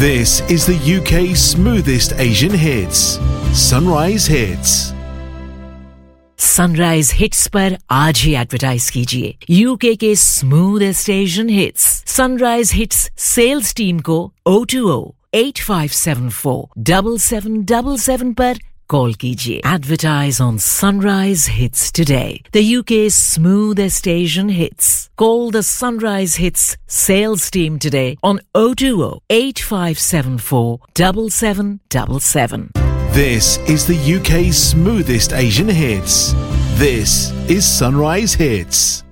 This is the UK's smoothest Asian hits. Sunrise Hits. Sunrise hits पर आज ही advertise कीजिए UK के smoothest Asian hits sunrise hits sales team को 020-8574-7777 पर call कीजिए advertise on sunrise hits today the UK's smoothest Asian hits call the Sunrise Hits sales team today on 020-8574-7777 This is the UK's smoothest Asian hits. This is Sunrise Hits.